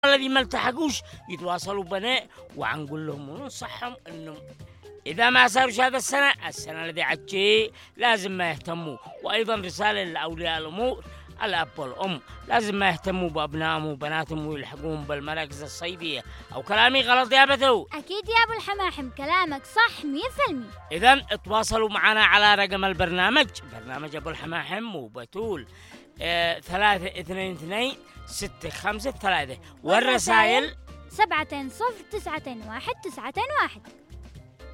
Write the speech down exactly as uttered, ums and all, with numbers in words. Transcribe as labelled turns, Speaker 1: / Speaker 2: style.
Speaker 1: الذي ما التحقوش يتواصلوا بنا وعنقول لهم وننصحهم انه اذا ما صاروا هذا السنه السنه الذي عجي لازم ما يهتموا. وايضا رساله لاولياء الامور الاب والام لازم ما يهتموا بابنائهم وبناتهم ويلحقون بالمراكز الصيفيه. او كلامي غلط يا بثو؟
Speaker 2: اكيد يا ابو الحماحم كلامك صح مية في المية.
Speaker 1: اذا تواصلوا معنا على رقم البرنامج برنامج ابو الحماحم وبتول آه، ثلاثة اثنين اثنين ستة خمسة ثلاثة والرسائل
Speaker 2: سبعة صفر تسعة واحد تسعة واحد.